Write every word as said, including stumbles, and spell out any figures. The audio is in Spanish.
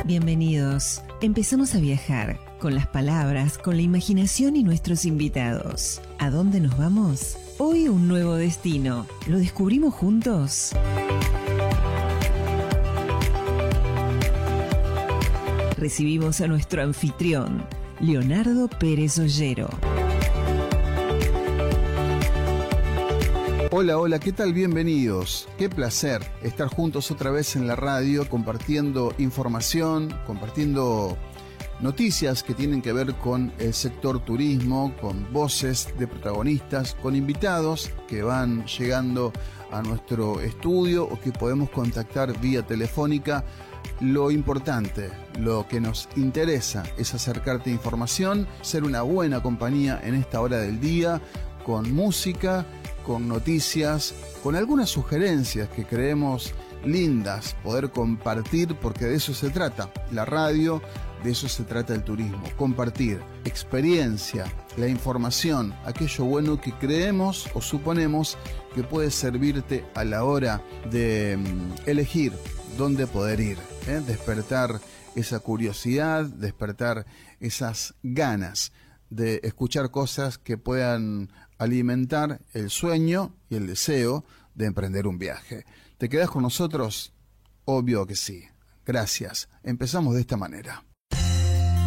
Bienvenidos. Empezamos a viajar con las palabras, con la imaginación y nuestros invitados. ¿A dónde nos vamos? Hoy un nuevo destino. ¿Lo descubrimos juntos? Recibimos a nuestro anfitrión, Leonardo Pérez Ollero. Hola, hola, ¿qué tal? Bienvenidos. Qué placer estar juntos otra vez en la radio, compartiendo información, compartiendo noticias que tienen que ver con el sector turismo, con voces de protagonistas, con invitados que van llegando a nuestro estudio o que podemos contactar vía telefónica. Lo importante, lo que nos interesa es acercarte información, ser una buena compañía en esta hora del día, con música, con noticias, con algunas sugerencias que creemos lindas, poder compartir, porque de eso se trata la radio, de eso se trata el turismo, compartir experiencia, la información, aquello bueno que creemos o suponemos que puede servirte a la hora de um, elegir dónde poder ir, ¿eh? Despertar esa curiosidad, despertar esas ganas de escuchar cosas que puedan alimentar el sueño y el deseo de emprender un viaje. ¿Te quedás con nosotros? Obvio que sí. Gracias. Empezamos de esta manera.